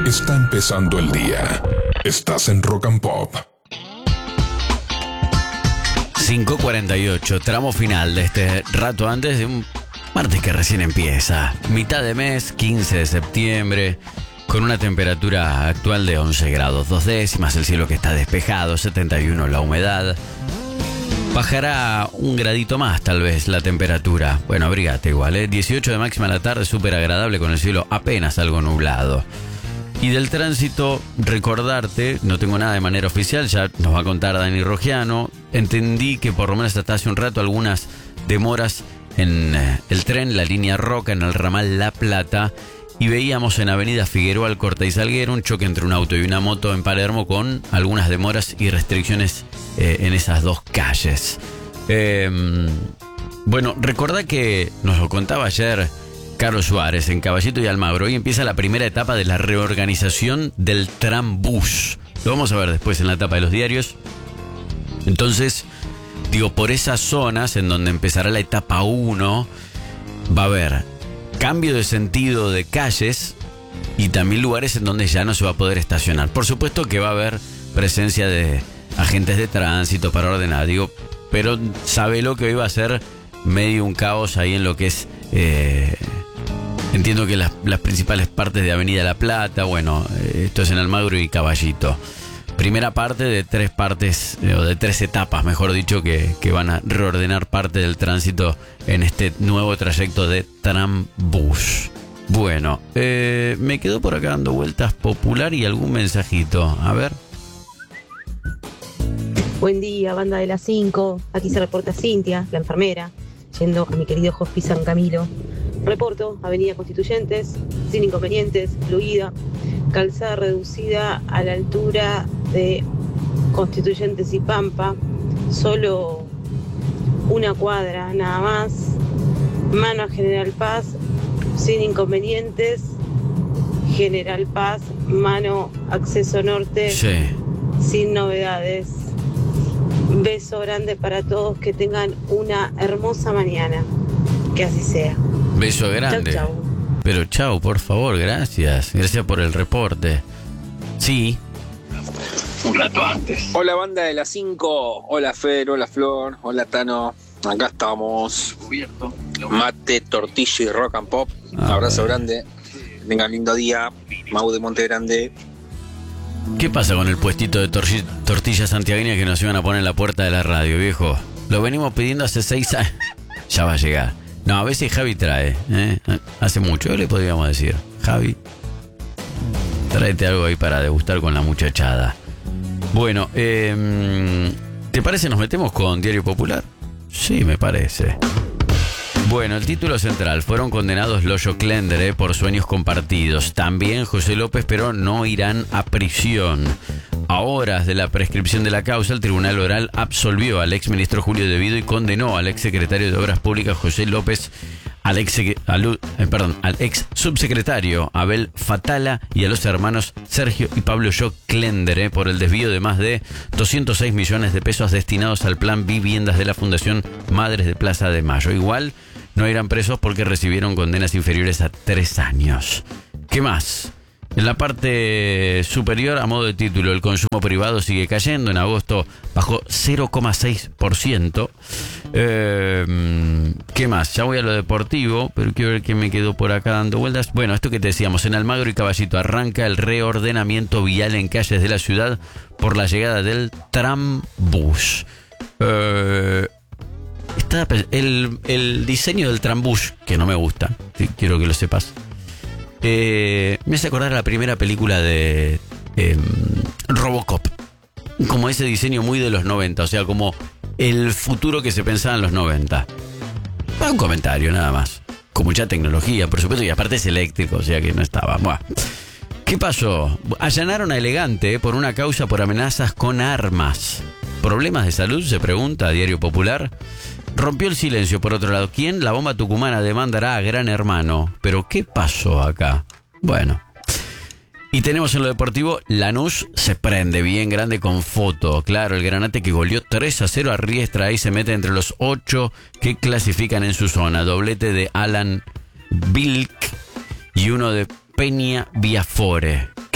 Está empezando el día. Estás en Rock and Pop. 5:48, tramo final de este rato antes de un martes que recién empieza. Mitad de mes, 15 de septiembre, con una temperatura actual de 11 grados 2 décimas, el cielo que está despejado, 71 la humedad. Bajará un gradito más tal vez la temperatura. Bueno, abrígate igual, 18 de máxima a la tarde, súper agradable con el cielo apenas algo nublado. Y del tránsito, recordarte, no tengo nada de manera oficial, ya nos va a contar Dani Rogiano. Entendí que por lo menos hasta hace un rato algunas demoras en el tren, la línea Roca, en el ramal La Plata. Y veíamos en Avenida Figueroa, Alcorta y Salguero un choque entre un auto y una moto en Palermo con algunas demoras y restricciones en esas dos calles. Bueno, recordá que nos lo contaba ayer Carlos Suárez en Caballito y Almagro. Hoy empieza la primera etapa de la reorganización del trambús. Lo vamos a ver después en la etapa de los diarios. Entonces, digo, por esas zonas en donde empezará la etapa 1, va a haber cambio de sentido de calles y también lugares en donde ya no se va a poder estacionar. Por supuesto que va a haber presencia de agentes de tránsito para ordenar, digo, pero sabelo que hoy va a ser medio un caos ahí en lo que es... entiendo que las principales partes de Avenida La Plata, bueno, esto es en Almagro y Caballito. Primera parte de 3 partes, o de 3 etapas, mejor dicho, que van a reordenar parte del tránsito en este nuevo trayecto de trambús. Bueno, me quedo por acá dando vueltas Popular y algún mensajito. A ver. Buen día, banda de las 5. Aquí se reporta Cintia, la enfermera, yendo a mi querido Hospice San Camilo. Reporto, Avenida Constituyentes, sin inconvenientes, fluida, calzada reducida a la altura de Constituyentes y Pampa, solo una cuadra nada más, mano a General Paz, sin inconvenientes, General Paz, mano acceso norte, Sí. sin novedades. Beso grande para todos, que tengan una hermosa mañana, que así sea. Beso grande. Chau, chau. Pero chau, por favor, gracias. Gracias por el reporte. Sí. Un rato antes. Hola, banda de las 5. Hola, Fer, hola, Flor, hola, Tano. Acá estamos. Mate, tortilla y rock and pop. Un abrazo grande. Tengan lindo día. Mau de Monte Grande. ¿Qué pasa con el puestito de tortillas santiagueñas que nos iban a poner en la puerta de la radio, viejo? Lo venimos pidiendo hace 6 años. Ya va a llegar. No, a veces Javi trae, hace mucho le podríamos decir, Javi, tráete algo ahí para degustar con la muchachada. Bueno, ¿te parece nos metemos con Diario Popular? Sí, me parece. Bueno, el título central: fueron condenados Loyo Klender por sueños compartidos. También José López, pero no irán a prisión. A horas de la prescripción de la causa, el Tribunal Oral absolvió al exministro Julio De Vido y condenó al exsecretario de Obras Públicas José López, al ex subsecretario Abel Fatala y a los hermanos Sergio y Pablo Yo Klender por el desvío de más de 206 millones de pesos destinados al plan Viviendas de la Fundación Madres de Plaza de Mayo. Igual no irán presos porque recibieron condenas inferiores a 3 años. ¿Qué más? En la parte superior, a modo de título, el consumo privado sigue cayendo. En agosto bajó 0,6%. ¿Qué más? Ya voy a lo deportivo, pero quiero ver quién me quedó por acá dando vueltas. Bueno, esto que te decíamos, en Almagro y Caballito arranca el reordenamiento vial en calles de la ciudad por la llegada del trambús. El diseño del trambús, que no me gusta, quiero que lo sepas. Me hace acordar a la primera película de Robocop. Como ese diseño muy de los 90, o sea, como el futuro que se pensaba en los 90. Un comentario nada más. Con mucha tecnología, por supuesto, y aparte es eléctrico, o sea que no estaba. Buah. ¿Qué pasó? Allanaron a Elegante por una causa por amenazas con armas. ¿Problemas de salud? Se pregunta Diario Popular. Rompió el silencio, por otro lado. ¿Quién? La bomba tucumana demandará a Gran Hermano. ¿Pero qué pasó acá? Bueno. Y tenemos en lo deportivo, Lanús se prende bien grande con foto. Claro, el Granate que goleó 3-0 a Riestra. Ahí se mete entre los 8 que clasifican en su zona. Doblete de Alan Bilk y uno de Peña Viafore.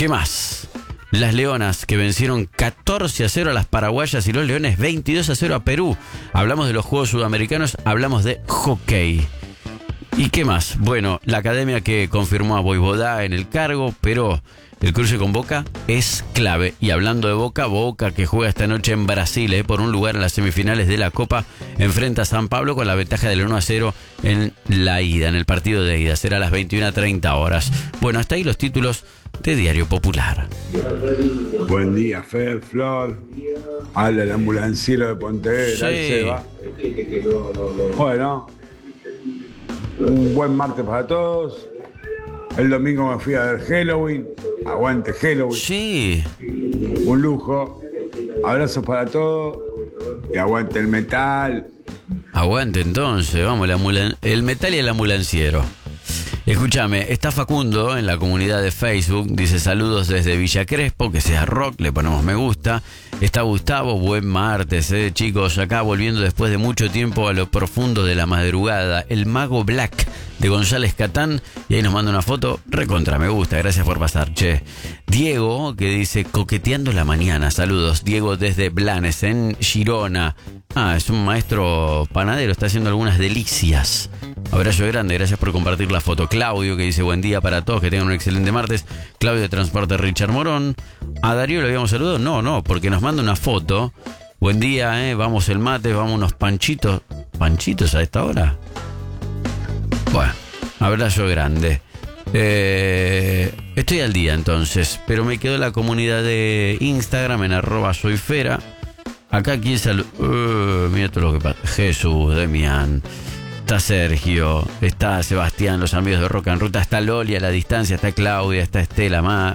¿Qué más? Las Leonas que vencieron 14-0 a las paraguayas y los Leones 22-0 a Perú. Hablamos de los Juegos Sudamericanos, hablamos de hockey. ¿Y qué más? Bueno, la academia que confirmó a Voivodá en el cargo, pero el cruce con Boca es clave. Y hablando de Boca, Boca que juega esta noche en Brasil, por un lugar en las semifinales de la Copa, enfrenta a San Pablo con la ventaja del 1-0 en la ida, en el partido de ida. Será a las 21:30 horas. Bueno, hasta ahí los títulos de Diario Popular. Buen día, Fer, Flor. Habla el ambulanciero de Pontevedra, Sí. Seba. Bueno, un buen martes para todos. El domingo me fui a ver Halloween. Aguante Halloween. Sí. Un lujo. Abrazos para todos. Y aguante el metal. Aguante entonces, vamos, el metal y el ambulanciero. Escúchame, está Facundo en la comunidad de Facebook, dice saludos desde Villa Crespo, que sea rock, le ponemos me gusta. Está Gustavo, buen martes, chicos, acá volviendo después de mucho tiempo a lo profundo de la madrugada, el Mago Black de González Catán, y ahí nos manda una foto, recontra me gusta, gracias por pasar, che. Diego, que dice coqueteando la mañana, saludos, Diego desde Blanes, en Girona. Ah, es un maestro panadero, está haciendo algunas delicias. Abrazo grande, gracias por compartir la foto. Claudio, que dice buen día para todos, que tengan un excelente martes. Claudio de Transporte Richard Morón. ¿A Darío le habíamos saludado? No, porque nos manda una foto. Buen día, vamos el mate, vamos unos panchitos. ¿Panchitos a esta hora? Bueno, abrazo grande. Estoy al día entonces, pero me quedó la comunidad de Instagram en @soyfera. Acá quién saluda. Mira todo lo que pasa. Jesús, Demián. Está Sergio, está Sebastián, los amigos de Rock and Ruta, está Loli a la distancia, está Claudia, está Estela,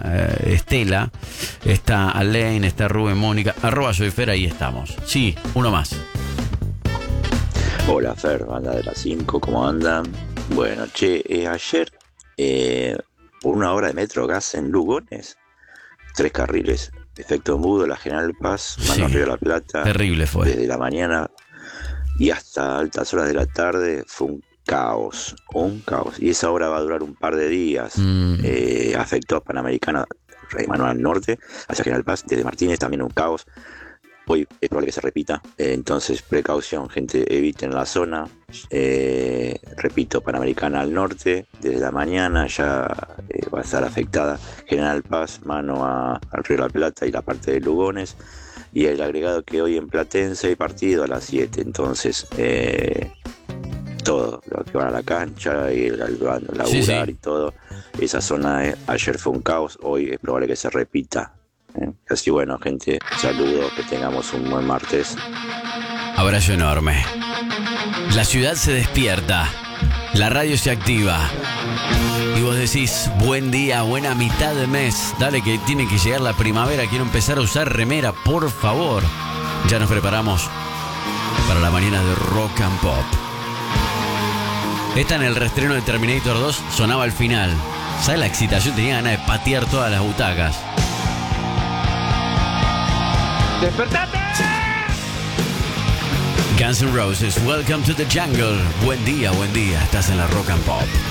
está Alain, está Rubén, Mónica, @soyfera, ahí estamos. Sí, uno más. Hola Fer, banda de las 5, ¿cómo andan? Bueno, che, ayer por una hora de metro gas en Lugones, 3 carriles, efecto mudo, la General Paz, Mano Río de la Plata. Terrible fue. Desde la mañana y hasta altas horas de la tarde fue un caos. Y esa hora va a durar un par de días. Afectó a Panamericana, Manuel al norte, hacia General Paz, desde Martínez también un caos. Hoy es probable que se repita, entonces precaución, gente, eviten la zona. Repito, Panamericana al norte, desde la mañana ya va a estar afectada General Paz, mano al Río de la Plata y la parte de Lugones. Y el agregado que hoy en Platense hay partido a las 7, entonces todo, los que van a la cancha y el laburar sí. Y todo, esa zona ayer fue un caos, hoy es probable que se repita. Así bueno, gente, saludos, que tengamos un buen martes. Abrazo enorme. La ciudad se despierta, la radio se activa y vos decís buen día, buena mitad de mes. Dale que tiene que llegar la primavera, quiero empezar a usar remera, por favor. Ya nos preparamos para la mañana de Rock and Pop. Esta en el reestreno de Terminator 2 sonaba al final. ¿Sabes la excitación? Tenía ganas de patear todas las butacas. ¡Despertate! Guns N' Roses, Welcome to the Jungle. Buen día, estás en la Rock and Pop.